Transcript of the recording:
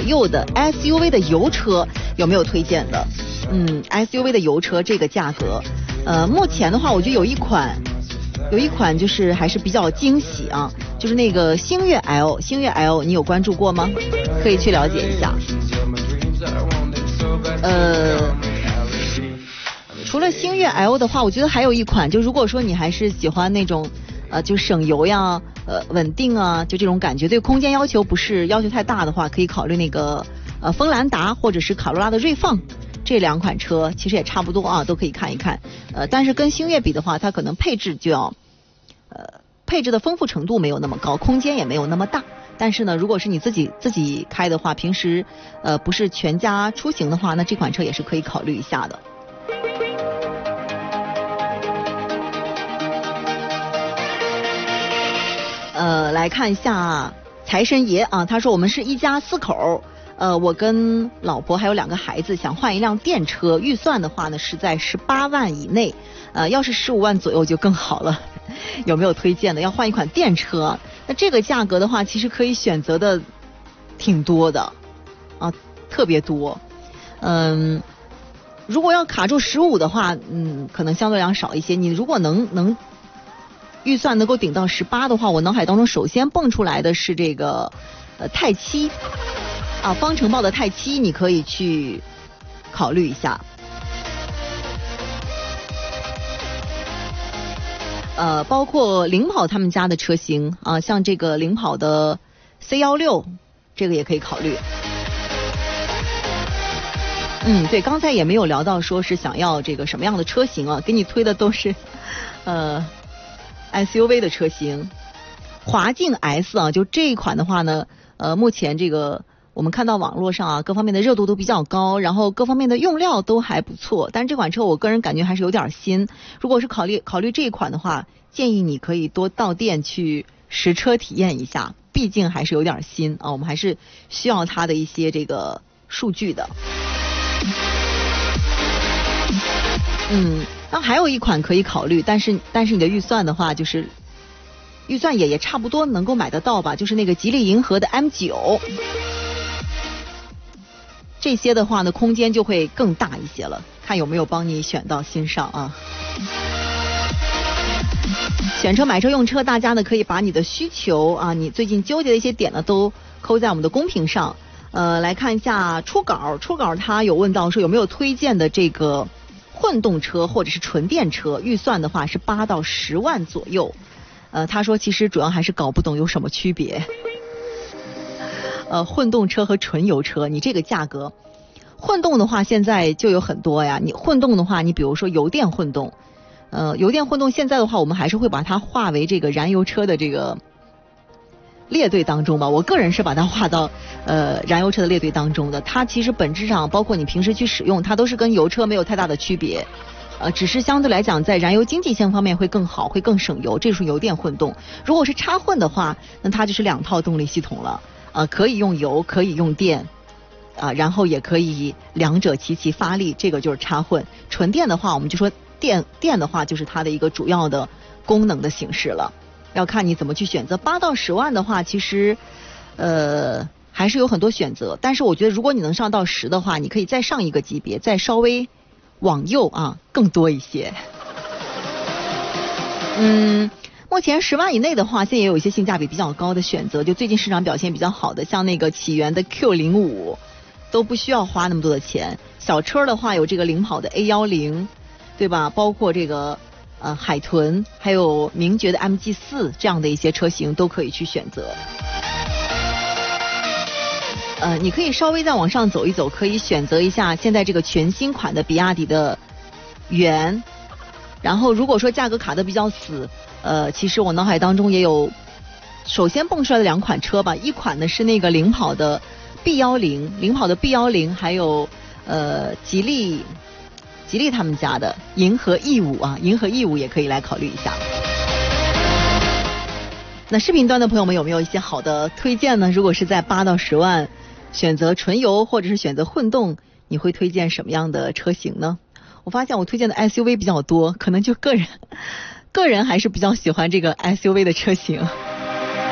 右的 SUV 的油车，有没有推荐的？SUV 的油车这个价格，目前的话，我觉得有一款就是还是比较惊喜啊，就是那个星越 L， 星越 L 你有关注过吗？可以去了解一下。除了星越 L 的话，我觉得还有一款，就如果说你还是喜欢那种就省油呀，稳定啊，就这种感觉，对空间要求不是要求太大的话，可以考虑那个锋兰达或者是卡罗拉的锐放。这两款车其实也差不多啊，都可以看一看。但是跟星越比的话，它可能配置就要配置的丰富程度没有那么高，空间也没有那么大。但是呢，如果是你自己开的话，平时不是全家出行的话，那这款车也是可以考虑一下的。来看一下财神爷啊，他说我们是一家4口，我跟老婆还有2个孩子想换一辆电车，预算的话呢是在18万以内，要是15万左右就更好了。有没有推荐的？要换一款电车，那这个价格的话，其实可以选择的挺多的啊，特别多。如果要卡住15的话，可能相对量少一些。你如果能预算能够顶到18的话，我脑海当中首先蹦出来的是这个泰七啊，方程豹的泰七，你可以去考虑一下。包括领跑他们家的车型啊，像这个领跑的 C16， 这个也可以考虑。对，刚才也没有聊到说是想要这个什么样的车型啊，给你推的都是SUV 的车型。华境 S 啊，就这一款的话呢，目前这个我们看到网络上啊，各方面的热度都比较高，然后各方面的用料都还不错，但是这款车我个人感觉还是有点新。如果是考虑这一款的话，建议你可以多到店去实车体验一下，毕竟还是有点新啊，我们还是需要它的一些这个数据的。那还有一款可以考虑，但是你的预算的话，就是预算也差不多能够买得到吧，就是那个吉利银河的 M9， 这些的话呢，空间就会更大一些了，看有没有帮你选到心上啊。选车买车用车，大家呢可以把你的需求啊，你最近纠结的一些点呢都扣在我们的公屏上。来看一下初稿他有问到说有没有推荐的这个混动车或者是纯电车，预算的话是8到10万左右。他说其实主要还是搞不懂有什么区别。混动车和纯油车，你这个价格，混动的话现在就有很多呀。你混动的话，你比如说油电混动，油电混动现在的话，我们还是会把它划为这个燃油车的这个列队当中吧。我个人是把它划到燃油车的列队当中的。它其实本质上，包括你平时去使用，它都是跟油车没有太大的区别。只是相对来讲，在燃油经济性方面会更好，会更省油，这是油电混动。如果是插混的话，那它就是2套动力系统了，可以用油，可以用电，然后也可以两者齐齐发力，这个就是插混。纯电的话，我们就说电的话就是它的一个主要的功能的形式了，要看你怎么去选择。8到10万的话，其实还是有很多选择，但是我觉得如果你能上到10的话，你可以再上一个级别，再稍微往右啊更多一些。目前10万以内的话，现在也有一些性价比比较高的选择，就最近市场表现比较好的，像那个起源的 Q05 都不需要花那么多的钱。小车的话有这个领跑的 A10， 对吧？包括这个海豚，还有名爵的 MG4 这样的一些车型都可以去选择。你可以稍微再往上走一走，可以选择一下现在这个全新款的比亚迪的元。然后如果说价格卡得比较死，其实我脑海当中也有首先蹦出来的2款车吧，一款呢是那个领跑的 B10，还有吉利他们家的银河 E5 啊，银河 E5 也可以来考虑一下。那视频端的朋友们有没有一些好的推荐呢？如果是在8到10万选择纯油或者是选择混动，你会推荐什么样的车型呢？我发现我推荐的 SUV 比较多，可能就个人还是比较喜欢这个 SUV 的车型。